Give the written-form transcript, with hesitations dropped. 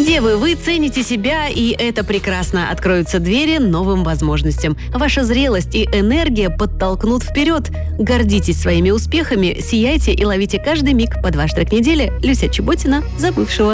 Девы, вы цените себя, и это прекрасно. Откроются двери новым возможностям. Ваша зрелость и энергия подтолкнут вперед. Гордитесь своими успехами, сияйте и ловите каждый миг. Под ваш трек недели. Люся Чеботина, «За бывшего».